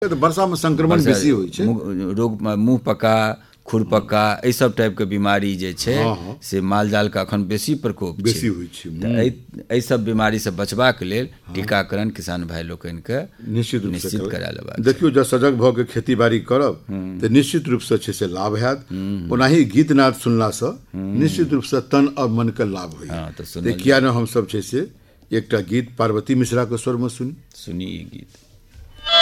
तऽ वर्षामे संक्रमण बेसी होइ छै, रोग मुँह पका, खुर पक्का, एहि सब टाइप के बीमारी जे छै से माल जाल के अखन बेसी प्रकोप बेसी होइ छै। तऽ एहि सब बीमारी से बचबाक लेल टीकाकरण किसान भाई लोकनि के निश्चित रूप से करा लेबाक। देखियौ, जब सजग भऽ के खेती बाड़ी करब तऽ निश्चित रूप से छै से लाभ हैत। ओनाही गीत नाद सुनलासँ निश्चित रूप से तन और मन के लाभ होइए। किया न हम सब छै से एकटा गीत पार्वती मिश्रा के स्वर में सुनी ई गीत।